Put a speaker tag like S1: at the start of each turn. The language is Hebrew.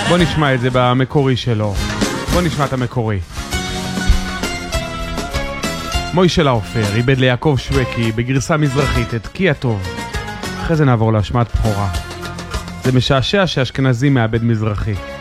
S1: בוא נשמע את זה במקורי שלו. בוא נשמע את המקורי. מוישה לאופר איבד ליעקב שווקי בגרסה מזרחית את כי הטוב. אחרי זה נעבור להשמעת בחורה. זה משעשע שאשכנזי מאבד מזרחי.